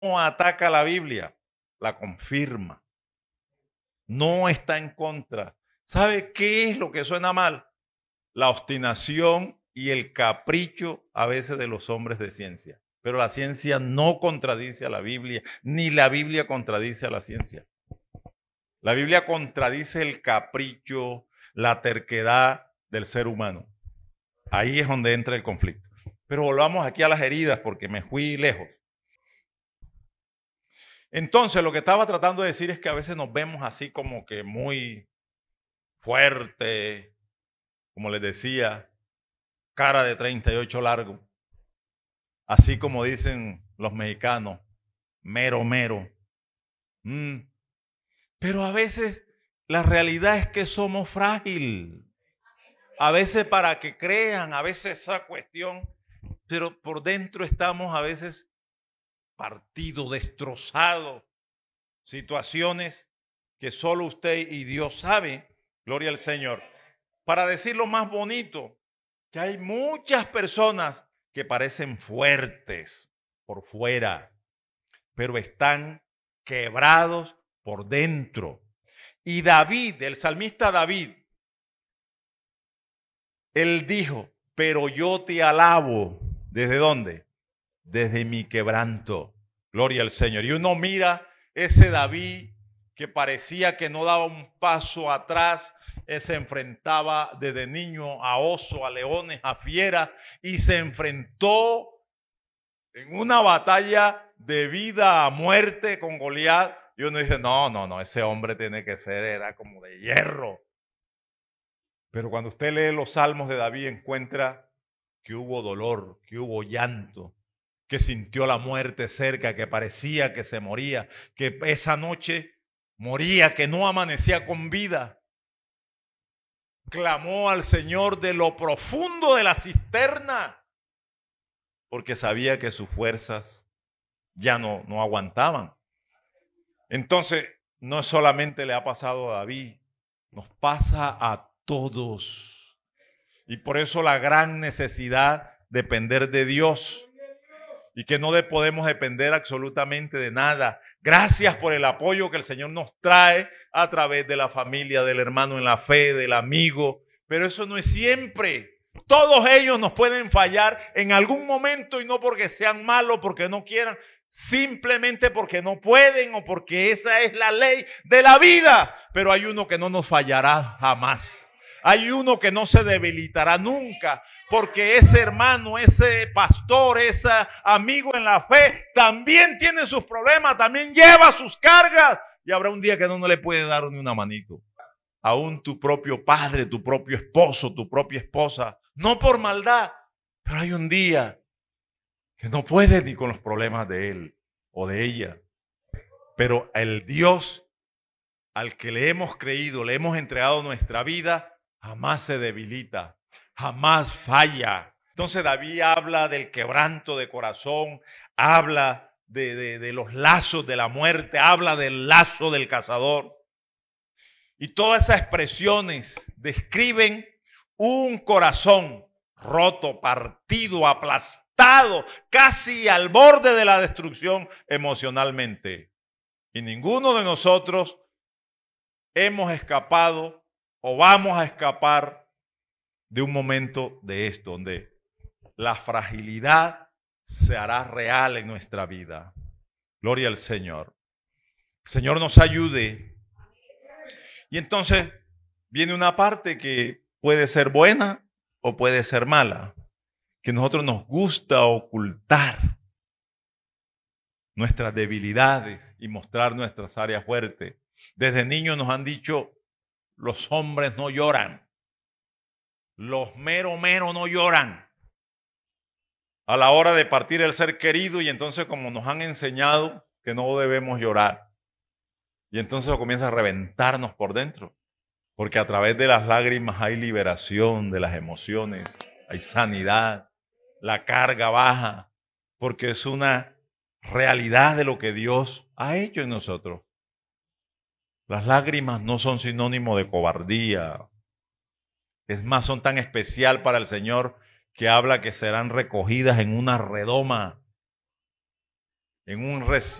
ataca la Biblia, la confirma. No está en contra. ¿Sabe qué es lo que suena mal? La obstinación y el capricho a veces de los hombres de ciencia. Pero la ciencia no contradice a la Biblia, ni la Biblia contradice a la ciencia. La Biblia contradice el capricho, la terquedad del ser humano. Ahí es donde entra el conflicto. Pero volvamos aquí a las heridas porque me fui lejos. Entonces, lo que estaba tratando de decir es que a veces nos vemos así como que muy fuerte, como les decía, cara de 38 largo. Así como dicen los mexicanos, mero, mero. Pero a veces la realidad es que somos frágiles. A veces para que crean, a veces esa cuestión, pero por dentro estamos a veces partidos, destrozados. Situaciones que solo usted y Dios saben, gloria al Señor. Para decirlo más bonito, que hay muchas personas que parecen fuertes por fuera, pero están quebrados por dentro. Y David, el salmista David, él dijo, pero yo te alabo. ¿Desde dónde? Desde mi quebranto. Gloria al Señor. Y uno mira ese David que parecía que no daba un paso atrás, se enfrentaba desde niño a oso, a leones, a fieras, y se enfrentó en una batalla de vida a muerte con Goliat. Y uno dice, no, ese hombre tiene que ser, era como de hierro. Pero cuando usted lee los salmos de David encuentra que hubo dolor, que hubo llanto, que sintió la muerte cerca, que parecía que se moría, que esa noche moría, que no amanecía con vida. Clamó al Señor de lo profundo de la cisterna, porque sabía que sus fuerzas ya no aguantaban. Entonces, no solamente le ha pasado a David, nos pasa a todos. Y por eso la gran necesidad de depender de Dios. Y que no podemos depender absolutamente de nada. Gracias por el apoyo que el Señor nos trae a través de la familia, del hermano en la fe, del amigo. Pero eso no es siempre. Todos ellos nos pueden fallar en algún momento y no porque sean malos, porque no quieran, simplemente porque no pueden o porque esa es la ley de la vida. Pero hay uno que no nos fallará jamás. Hay uno que no se debilitará nunca, porque ese hermano, ese pastor, ese amigo en la fe también tiene sus problemas, también lleva sus cargas y habrá un día que no le puede dar ni una manito. Aún tu propio padre, tu propio esposo, tu propia esposa, no por maldad, pero hay un día que no puede ni con los problemas de él o de ella. Pero el Dios al que le hemos creído, le hemos entregado nuestra vida, jamás se debilita, jamás falla. Entonces David habla del quebranto de corazón, habla de los lazos de la muerte, habla del lazo del cazador. Y todas esas expresiones describen un corazón roto, partido, aplastado, casi al borde de la destrucción emocionalmente. Y ninguno de nosotros hemos escapado o vamos a escapar de un momento de esto, donde la fragilidad se hará real en nuestra vida. Gloria al Señor. El Señor nos ayude. Y entonces viene una parte que puede ser buena o puede ser mala, que a nosotros nos gusta ocultar nuestras debilidades y mostrar nuestras áreas fuertes. Desde niños nos han dicho, los hombres no lloran. Los mero no lloran. A la hora de partir el ser querido, y entonces como nos han enseñado que no debemos llorar. Y entonces comienza a reventarnos por dentro. Porque a través de las lágrimas hay liberación de las emociones, hay sanidad, la carga baja, porque es una realidad de lo que Dios ha hecho en nosotros. Las lágrimas no son sinónimo de cobardía. Es más, son tan especial para el Señor que habla que serán recogidas en una redoma. en un